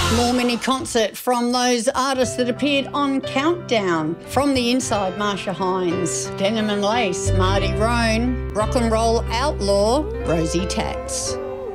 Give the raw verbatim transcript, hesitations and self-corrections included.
More mini concert from those artists that appeared on Countdown. From the Inside, Marsha Hines, Denim and Lace, Marty Roan, Rock and Roll Outlaw, Rosie Tats.